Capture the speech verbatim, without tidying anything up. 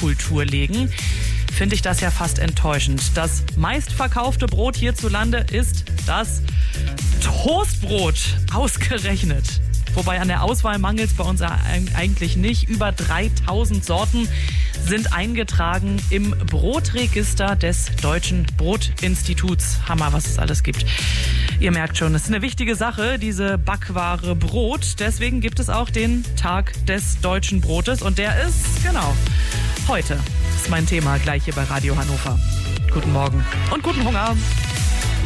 Brotkultur legen, finde ich das ja fast enttäuschend. Das meistverkaufte Brot hierzulande ist das Toastbrot, ausgerechnet. Wobei an der Auswahl mangelt es bei uns eigentlich nicht. Über dreitausend Sorten sind eingetragen im Brotregister des Deutschen Brotinstituts. Hammer, was es alles gibt. Ihr merkt schon, es ist eine wichtige Sache, diese Backware Brot. Deswegen gibt es auch den Tag des deutschen Brotes. Und der ist, genau, heute. Das ist mein Thema gleich hier bei Radio Hannover. Guten Morgen und guten Hunger.